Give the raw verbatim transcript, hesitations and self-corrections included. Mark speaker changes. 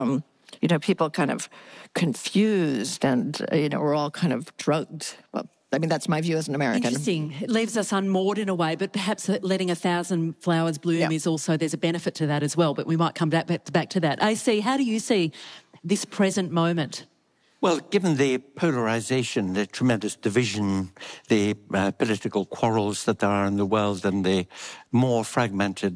Speaker 1: um, you know, people kind of confused and, uh, you know, we're all kind of drugged. Well, I mean, that's my view as an American.
Speaker 2: Interesting. It leaves us unmoored in a way, but perhaps letting a thousand flowers bloom
Speaker 1: yeah.
Speaker 2: is also, there's a benefit to that as well, but we might come back, back, back to that. A C, how do you see this present moment?
Speaker 3: Well, given the polarisation, the tremendous division, the uh, political quarrels that there are in the world and the more fragmented